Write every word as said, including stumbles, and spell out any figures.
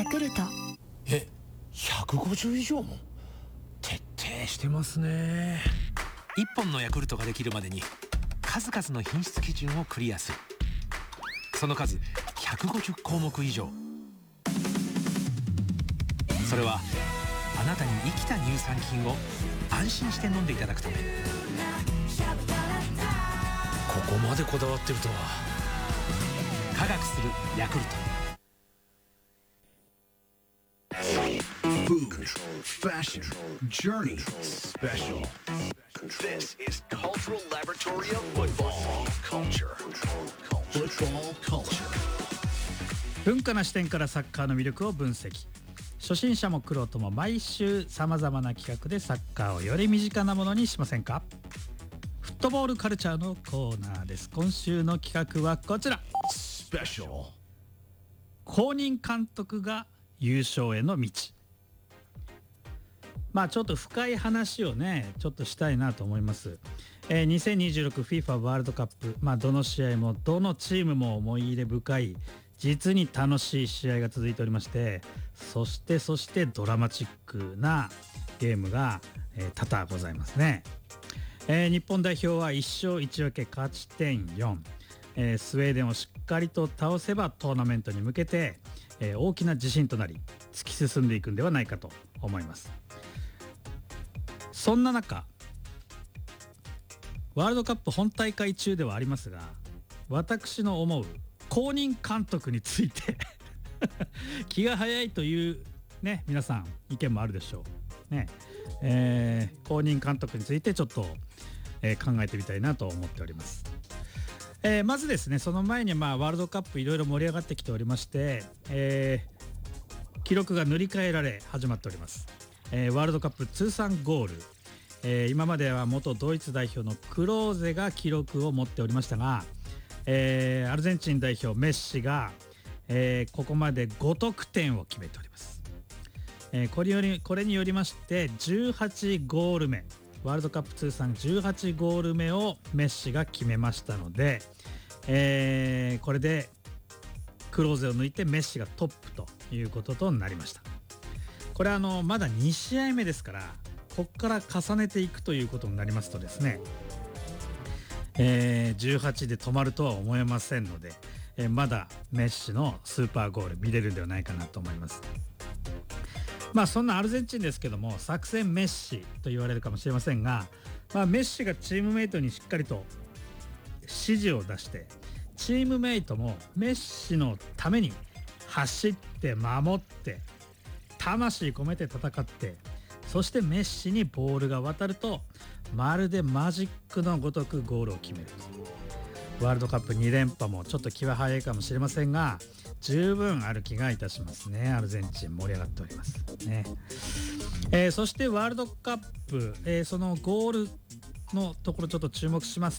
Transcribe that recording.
クルト。 え、ひゃくごじゅう以上も？徹底してますね。 いっぽんのヤクルトができるまでに数々の品質基準をクリアする。その数ひゃくごじゅっこうもく以上。それはあなたに生きた乳酸菌を安心して飲んでいただくため。 ここまでこだわってるとは。 科学するヤクルト。 Food, fashion, journey, special. This is Cultural Laboratory of Football Culture. Football Culture. 文化な視点からサッカーの魅力を分析。初心者も玄人も毎週さまざまな企画でサッカーをより身近なものにしませんか。フットボールカルチャーのコーナーです。今週の企画はこちら。 Special. 公認監督が優勝への道。まあちょっと深い話をねちょっとしたいなと思います。えー、にせんにじゅうろく フィファ ワールドカップ、まあどの試合もどのチームも思い入れ深い実に楽しい試合が続いておりまして、そしてそしてドラマチックなゲームが、えー、多々ございますね。えー、日本代表はいっしょういち分け勝ち点よん、えー、スウェーデンをしっかりと倒せばトーナメントに向けて、えー、大きな自信となり突き進んでいくんではないかと思います。そんな中ワールドカップ本大会中ではありますが、私の思う公認監督について気が早いというね皆さん意見もあるでしょうね。えー、公認監督についてちょっと、えー、考えてみたいなと思っております。えー、まずですねその前にまあワールドカップいろいろ盛り上がってきておりまして、えー、記録が塗り替えられ始まっております。えー、ワールドカップ通算ゴール、えー、今までは元ドイツ代表のクローゼが記録を持っておりましたが、えー、アルゼンチン代表メッシが、えー、ここまでごとくてんを決めております。えー、これよりこれによりましてじゅうはちゴール目、ワールドカップ通算じゅうはちゴール目をメッシが決めましたので、えー、これでクローゼを抜いてメッシがトップということとなりました。これあのまだに試合目ですから、ここから重ねていくということになりますとですね、えー、じゅうはちで止まるとは思えませんので、えー、まだメッシのスーパーゴール見れるんではないかなと思います。まあそんなアルゼンチンですけども作戦メッシと言われるかもしれませんが、まあ、メッシがチームメイトにしっかりと指示を出して、チームメイトもメッシのために走って守って魂込めて戦って、そしてメッシにボールが渡るとまるでマジックのごとくゴールを決める。ワールドカップに連覇もちょっと気は早いかもしれませんが十分ある気がいたしますね。アルゼンチン盛り上がっておりますね。えー、そしてワールドカップ、えー、そのゴールのところちょっと注目します